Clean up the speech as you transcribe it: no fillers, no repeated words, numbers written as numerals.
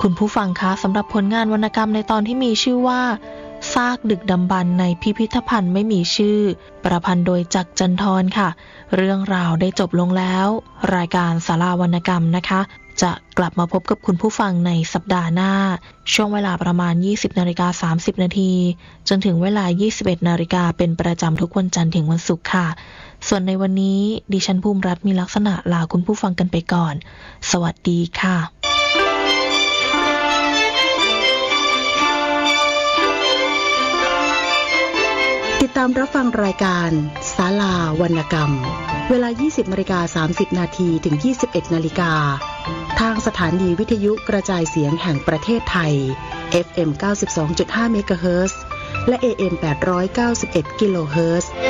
คุณผู้ฟังคะสำหรับผลงานวรรณกรรมในตอนที่มีชื่อว่าซากดึกดำบรรพ์ในพิพิธภัณฑ์ไม่มีชื่อประพันธ์โดยจักรจันทรค่ะเรื่องราวได้จบลงแล้วรายการศาลาวรรณกรรมนะคะจะกลับมาพบกับคุณผู้ฟังในสัปดาห์หน้าช่วงเวลาประมาณ 20:30 น.จนถึงเวลา 21 น.เป็นประจำทุกวันจันทร์ถึงวันศุกร์ค่ะส่วนในวันนี้ดิฉันภูมิรัตน์มีลักษณะลาคุณผู้ฟังกันไปก่อนสวัสดีค่ะติดตามรับฟังรายการศาลาวรรณกรรมเวลา 20:30 น.ถึง 21 น.ทางสถานีวิทยุกระจายเสียงแห่งประเทศไทย FM 92.5 เมกะเฮิรตซ์และ AM 891 กิโลเฮิรตซ์